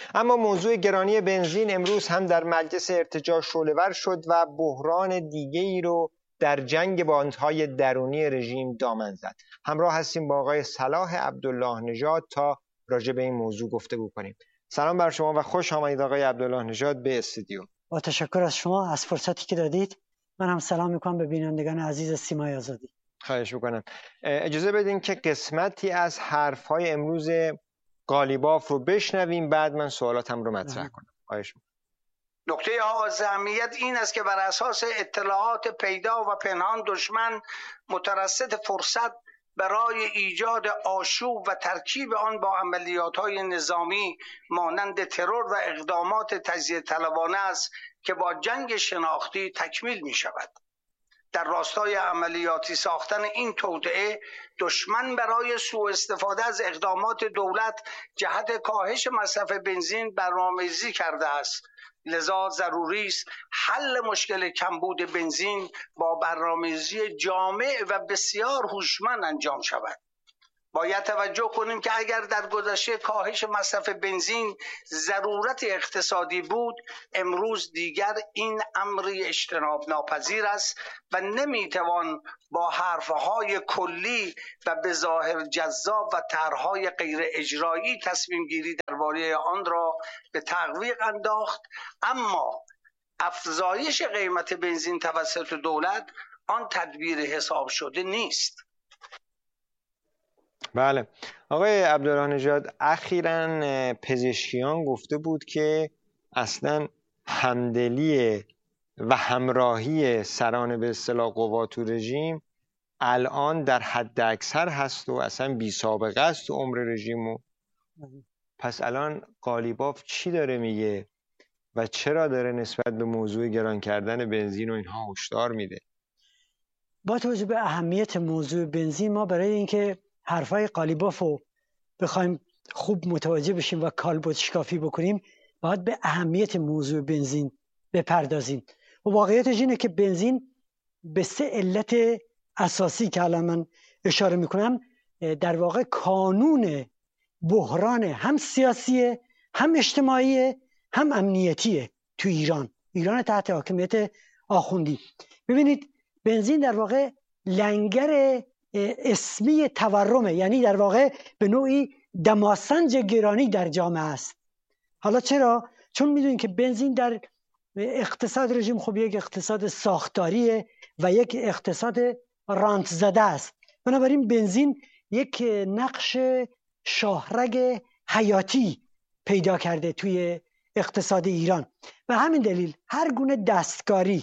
اما موضوع گرانی بنزین امروز هم در مجلس ارتجاع شعله‌ور شد و بحران دیگه‌ای رو در جنگ باندهای درونی رژیم دامن زد. همراه هستیم با آقای صلاح عبدالله نژاد تا راجع به این موضوع گفتگو کنیم. سلام بر شما و خوش آمدید آقای عبدالله نژاد به استودیو. با تشکر از شما از فرصتی که دادید. من هم سلام میکنم به بینندگان عزیز سیمای آزادی. خواهش میکنم. اجازه بدین که قسمتی از حرفهای امروز قالیباف رو بشنویم، بعد من سوالاتم رو مطرح کنم. خواهش میکنم. نکته اهمیت این است که بر اساس اطلاعات پیدا و پنهان دشمن مترصد فرصت برای ایجاد آشوب و ترکیب آن با عملیات‌های نظامی مانند ترور و اقدامات تجزیه طلبانه است که با جنگ شناختی تکمیل می شود. در راستای عملیاتی ساختن این توطئه دشمن برای سوء استفاده از اقدامات دولت جهت کاهش مصرف بنزین برنامه‌ریزی کرده است. لذا ضروری است حل مشکل کمبود بنزین با برنامه‌ریزی جامع و بسیار هوشمند انجام شود. باید توجه کنیم که اگر در گذشته کاهش مصرف بنزین ضرورت اقتصادی بود، امروز دیگر این امری اجتناب ناپذیر است و نمیتوان با حرفهای کلی و به ظاهر جذاب و طرحهای غیر اجرایی تصمیم گیری درباره آن را به تعویق انداخت. اما افزایش قیمت بنزین توسط دولت آن تدبیر حساب شده نیست. بله آقای عبدالله نژاد، اخیراً پزشکیان گفته بود که اصلاً همدلی و همراهی سران به اصطلاح قوات و رژیم الان در حد اکثر هست و اصلا بی سابقه است تو عمر رژیم. پس الان قالیباف چی داره میگه و چرا داره نسبت به موضوع گران کردن بنزین و اینها هشدار میده؟ با توجه به اهمیت موضوع بنزین، ما برای اینکه حرفای قالیباف رو بخوایم خوب متوجه بشیم و کالبد شکافی بکنیم، باید به اهمیت موضوع بنزین بپردازیم. و واقعیتش اینه که بنزین به 3 علت اساسی که الان من اشاره میکنم در واقع کانون بحران هم سیاسی، هم اجتماعی، هم امنیتیه تو ایران تحت حاکمیت آخوندی. ببینید بنزین در واقع لنگر اسمی تورمه، یعنی در واقع به نوعی دماسنج گرانی در جامعه است. حالا چرا؟ چون میدونید که بنزین در اقتصاد رژیم خب یک اقتصاد ساختاریه و یک اقتصاد رانت زده است. بنابراین بنزین یک نقش شاهرگ حیاتی پیدا کرده توی اقتصاد ایران. به همین دلیل هر گونه دستکاری،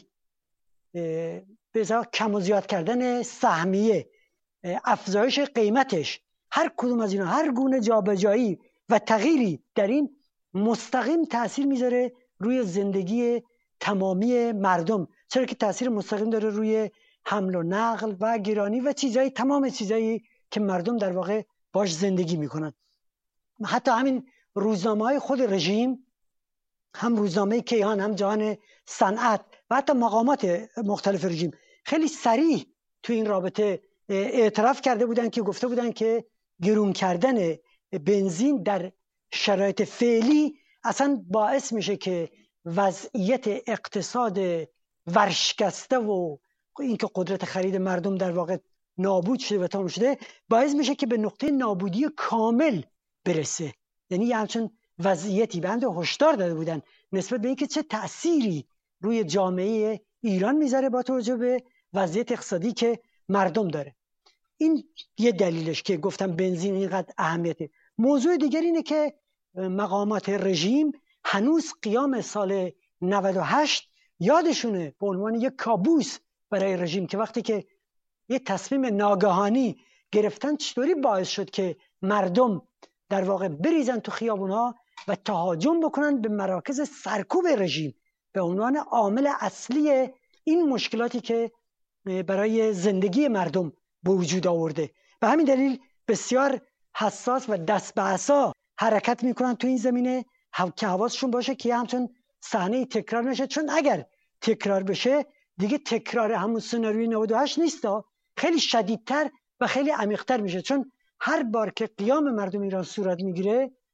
به کم و زیاد کردن سهمیه، افزایش قیمتش، هر کدوم از اینا، هر گونه جابجایی و تغییری در این مستقیم تأثیر میذاره روی زندگی تمامی مردم، چرا که تأثیر مستقیم داره روی حمل و نقل و گرانی و تمام چیزایی که مردم در واقع باش زندگی میکنن. حتی همین روزنامه‌های خود رژیم، هم روزنامه کیهان، هم جهان صنعت و حتی مقامات مختلف رژیم خیلی صریح تو این رابطه اعتراف کرده بودن که گفته بودن که گرون کردن بنزین در شرایط فعلی اصلا باعث میشه که وضعیت اقتصاد ورشکسته و اینکه قدرت خرید مردم در واقع نابود شده و تمام شده، باعث میشه که به نقطه نابودی کامل برسه. یعنی همچون وضعیتی بنده هشدار داده بودن نسبت به اینکه چه تأثیری روی جامعه ایران میذاره با توجه به وضعیت اقتصادی که مردم داره. این یه دلیلش که گفتم بنزین اینقدر اهمیته. موضوع دیگر اینه که مقامات رژیم هنوز قیام سال 98 یادشونه به عنوان یک کابوس برای رژیم که وقتی که یه تصمیم ناگهانی گرفتن چطوری باعث شد که مردم در واقع بریزن تو خیابونها و تهاجم بکنن به مراکز سرکوب رژیم به عنوان عامل اصلی این مشکلاتی که برای زندگی مردم به وجود آورده. به همین دلیل بسیار حساس و دست به عصا حرکت میکنن تو این زمینه که حواسشون باشه که همچون صحنه تکرار نشه، چون اگر تکرار بشه دیگه تکرار همون سناریوی 98 نیست، خیلی شدیدتر و خیلی عمیق‌تر میشه. چون هر بار که قیام مردم ایران صورت میگیره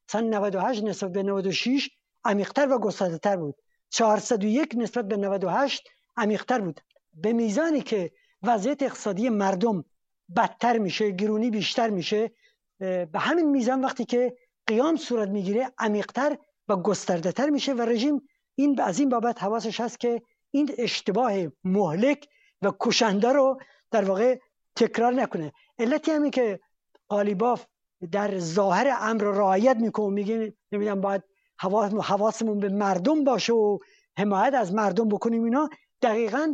مثلا 98 نسبت به 96 عمیق‌تر و گسترده‌تر بود، 401 نسبت به 98 عمیق‌تر بود. به میزانی که وضعیت اقتصادی مردم بدتر میشه، گرونی بیشتر میشه، به همین میزان وقتی که قیام صورت میگیره عمیق‌تر و گسترده‌تر میشه و رژیم این از این بابت حواسش هست که این اشتباه مهلک و کشنده رو در واقع تکرار نکنه. علتی همین که قالیباف در ظاهر امر رعایت میکنه، میگه نمیدونم باید حواسمون به مردم باشه و حمایت از مردم بکنیم، اینا دقیقاً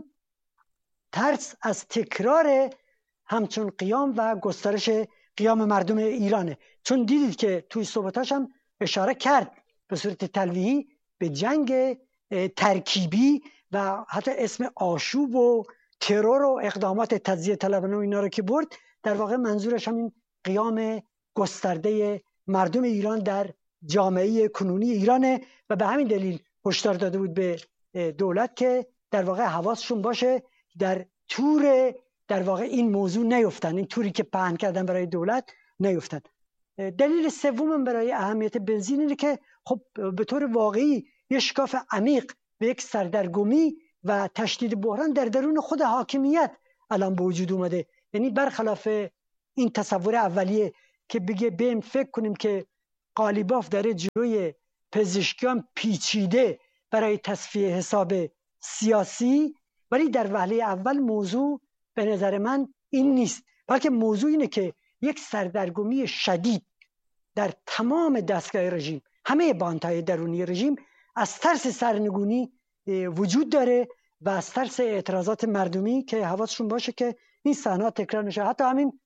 ترس از تکرار همچون قیام و گسترش قیام مردم ایرانه. چون دیدید که توی صحبتاش هم اشاره کرد به صورت تلویحی به جنگ ترکیبی و حتی اسم آشوب و ترور و اقدامات تجزیه طلبانه و اینا رو که برد، در واقع منظورش همین قیام گسترده مردم ایران در جامعه کنونی ایرانه و به همین دلیل هشدار داده بود به دولت که در واقع حواسشون باشه در تور در واقع این موضوع نیفتن، این توری که پهن کردن برای دولت نیفتن. دلیل سوم برای اهمیت بنزین اینه که خب به طور واقعی یک شکاف عمیق به یک سردرگمی و تشدید بحران در درون خود حاکمیت الان به وجود اومده. یعنی برخلاف این تصور اولیه که بگه بیم فکر کنیم که قالیباف داره جلوی پزشکیان پیچیده برای تصفیه حساب سیاسی، ولی در وهله اول موضوع به نظر من این نیست، بلکه موضوع اینه که یک سردرگمی شدید در تمام دستگاه رژیم، همه بانت‌های درونی رژیم از ترس سرنگونی وجود داره و از ترس اعتراضات مردمی که حواسشون باشه که این صحنه تکرار نشه. حتی همین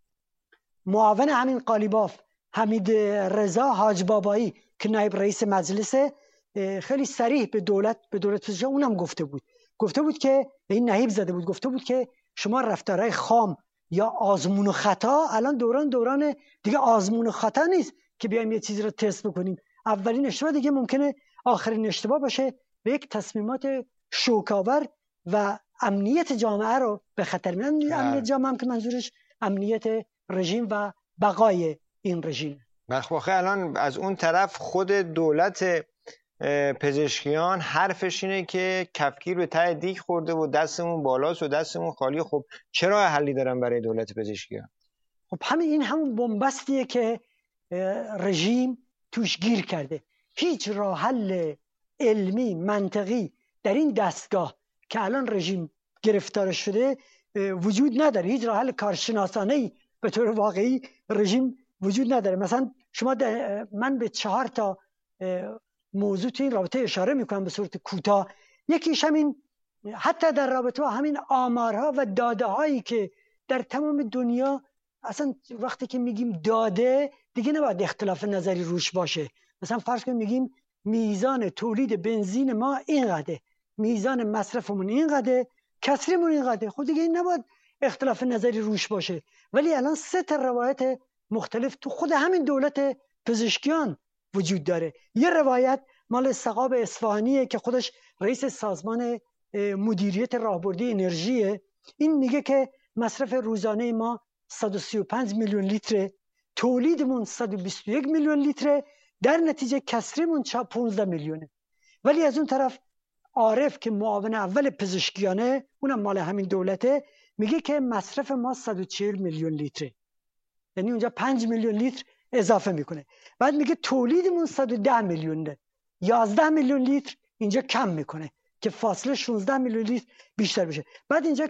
معاون همین قالیباف حمید رضا حاج بابایی که نایب رئیس مجلس، خیلی صریح به دولت پزشکی اونم گفته بود که این نهیب زده بود، گفته بود که شما رفتارهای خام یا آزمون و خطا، الان دوران دیگه آزمون و خطا نیست که بیایم یه چیزی رو تست بکنیم، اولین اشتباه دیگه ممکنه آخرین اشتباه باشه، به یک تصمیمات شوکاور و امنیت جامعه رو به خطر می‌اندازه. امنیت جامعه هم که منظورش امنیت رژیم و بقای این رژیم. بخواخه الان از اون طرف خود دولت پزشکیان حرفش اینه که کفگیر به ته دیگ خورده و دستمون بالاست و دستمون خالی. خب چرا حلی دارن برای دولت پزشکیان؟ خب همون بنبستیه که رژیم توش گیر کرده. هیچ راه حل علمی منطقی در این دستگاه که الان رژیم گرفتار شده وجود نداره. هیچ راه حل کارشناسانه‌ای به طور واقعی رژیم وجود نداره. مثلا شما من به 4 تا موضوع تو این رابطه اشاره میکنم به صورت کوتاه. یکیش همین حتی در رابطه با همین آمارها و داده هایی که در تمام دنیا، اصلا وقتی که میگیم داده دیگه نباید اختلاف نظری روش باشه. مثلا فرض کنیم میگیم میزان تولید بنزین ما اینقدره، میزان مصرفمون اینقدره، کسریمون اینقدره، خود دیگه این نباید اختلاف نظری روش باشه. ولی الان 3 تا روایت مختلف تو خود همین دولت پزشکیان وجود داره. یه روایت مال سقاب اصفهانیه که خودش رئیس سازمان مدیریت راهبردی انرژیه. این میگه که مصرف روزانه ما 135 میلیون لیتر، تولیدمون 121 میلیون لیتر، در نتیجه کسریمون 15 میلیونه. ولی از اون طرف عارف که معاون اول پزشکیانه، اونم مال همین دولته، میگه که مصرف ما 140 میلیون لیتر، یعنی اونجا 5 میلیون لیتر اضافه میکنه. بعد میگه تولیدمون 110 میلیونه، 11 میلیون لیتر اینجا کم میکنه که فاصله 16 میلیون لیتر بیشتر بشه. بعد اینجا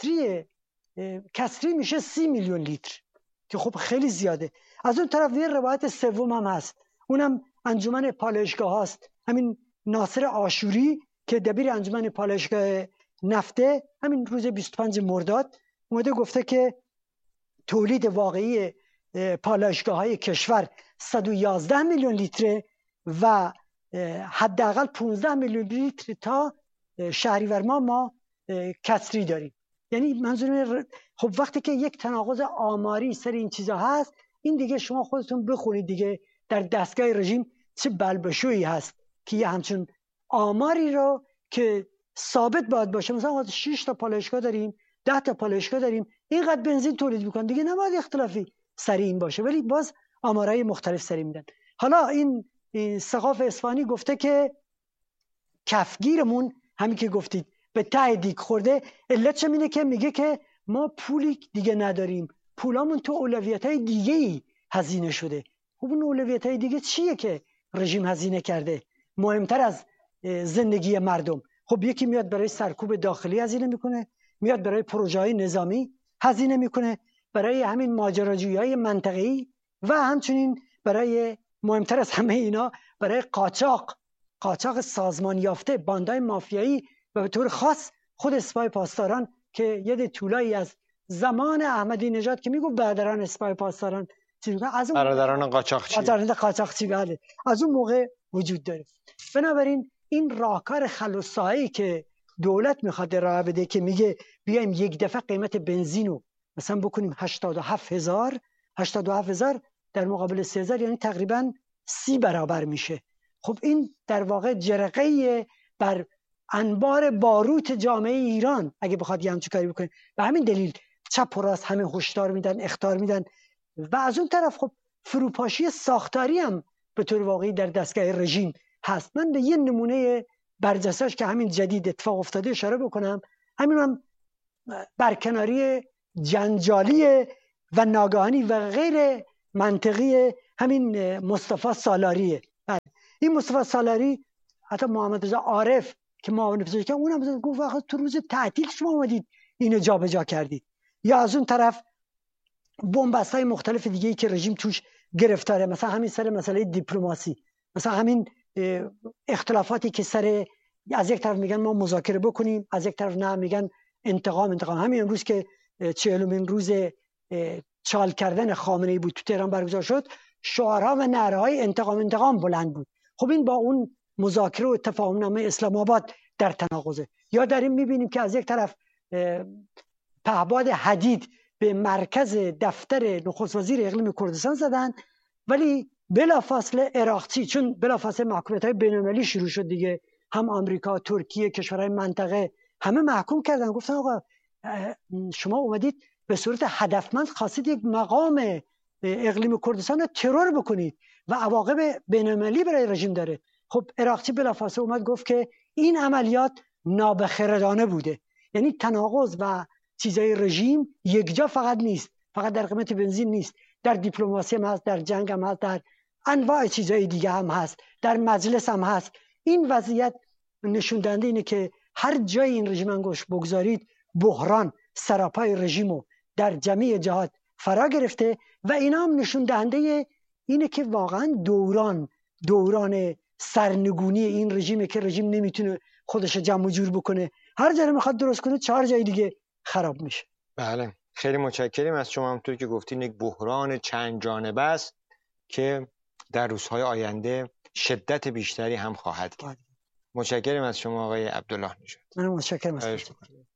کسری میشه 30 میلیون لیتر که خب خیلی زیاده. از اون طرف یه روایت سوم هم هست، اونم انجمن پالایشگاه هاست. همین ناصر عاشوری که دبیر انجمن پالایشگاه نفته، همین روز 25 مرداد اومده گفته که تولید واقعی پالایشگاه‌های کشور 111 میلیون لیتر و حداقل 15 میلیون لیتر تا شهریور ما کسری داریم. یعنی منظور خب وقتی که یک تناقض آماری سر این چیزا هست، این دیگه شما خودتون بخونید دیگه در دستگاه رژیم چه بلبشویی هست که یه همچون آماری رو که ثابت باید باشه، مثلا 6 تا پالایشگاه داریم، 10 تا پالایشگاه داریم، اینقدر بنزین تولید میکنن، دیگه نباید اختلافی سر این باشه، ولی باز آمارهای مختلف سر میدن. حالا این سقاف اصفهانی گفته که کفگیرمون همین که گفتید به ته دیگ خورده. علتش اینه که میگه که ما پولی دیگه نداریم، پولامون تو اولویت‌های دیگه‌ای هزینه شده. خب اون اولویت‌های دیگه چیه که رژیم هزینه کرده مهمتر از زندگی مردم؟ خب یکی میاد برای سرکوب داخلی هزینه میکنه، میاد برای پروژه‌های نظامی هزینه میکنه، برای همین ماجراجویی‌های منطقه‌ای و همچنین برای مهمتر از همه اینا برای قاچاق سازمان یافته، باندهای مافیایی و به طور خاص خود سپاه پاسداران که یه طولایی از زمان احمدی نژاد که میگفت برادران سپاه پاسداران از اون برادران قاچاقچی بله از اون موقع وجود داره. بنابراین این راهکار خلاصایی که دولت میخواد راه بده که میگه بیایم یک دفعه قیمت بنزین رو مثلا بکنیم 87,000 در مقابل 30,000 یعنی تقریبا 30 برابر میشه. خب این در واقع جرقه بر انبار باروت جامعه ایران اگه بخواد یه همچین کاری بکنه. به همین دلیل چپ و راست همه هشدار میدن، اخطار میدن و از اون طرف خب فروپاشی ساختاری هم به طور واقعی در دستگاه رژیم هست. من به یه نمونه برجسته‌اش که همین جدید اتفاق افتاده اشاره بکنم. همین هم برکناری جنجالی و ناگهانی و غیر منطقی همین مصطفی سالاریه. این مصطفی سالاری حتی محمد رضا عارف که معاون پزشکی اونم گفت واقعا تو روز تعطیل شما اومدید اینو جابجا کردید. یا از اون طرف بنبست‌های مختلف دیگه‌ای که رژیم توش گرفتاره، مثلا همین سر مسئله دیپلماسی، مثلا همین اختلافاتی که سر از یک طرف میگن ما مذاکره بکنیم، از یک طرف نه میگن انتقام. همین امروز که 40مین روز چال کردن خامنه‌ای بود تو تهران برگزار شد، شعارها و نعره‌های انتقام بلند بود. خب این با اون مذاکره و تفاهمنامه اسلام آباد در تناقضه. یا در این میبینیم که از یک طرف پهباد حدید به مرکز دفتر نخست وزیر اقلیم کردستان زدن، ولی بلافاصله عراقچی، چون بلافاصله محکومیت‌های بین‌المللی شروع شد دیگه، هم آمریکا، ترکیه، کشورهای منطقه همه محکوم کردن، گفتن آقا شما اومدید به صورت هدفمند خواستید یک مقام اقلیم کردستان رو ترور بکنید و عواقب بین‌المللی برای رژیم داره. خب عراقچی بلافاصله اومد گفت که این عملیات نابخردانه بوده. یعنی تناقض و چیزای رژیم یک جا فقط نیست، فقط در قیمت بنزین نیست، در دیپلماسی هم هست، در جنگ هم هست، در انواع چیزای دیگه هم هست، در مجلس هم هست. این وضعیت نشون دهنده اینه که هر جای این رژیم انگشت بگذارید بحران سراپای رژیمو در جمعی جهات فرا گرفته و اینا هم نشون دهنده اینه که واقعا دوران سرنگونی این رژیمه که رژیم نمیتونه خودش جمع و جور بکنه، هر جا میخواد درست کنه 4 جای دیگه خراب میشه. بله خیلی متشکریم از شما. همونطور که گفتین یک بحران چند جانبه است که در روزهای آینده شدت بیشتری هم خواهد کرد. متشکریم از شما آقای عبدالله نژاد. من متشکرم از شما.